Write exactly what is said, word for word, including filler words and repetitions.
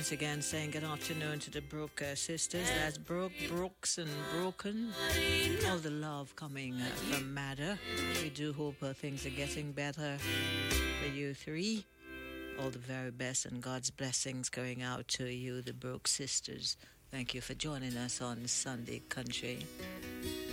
once again saying good afternoon to the Brooke uh, sisters. That's Brooke, Brooks and Broken. All the love coming uh, from Madder. We do hope uh, things are getting better for you three. All the very best and God's blessings going out to you, the Brooke sisters. Thank you for joining us on Sunday Country.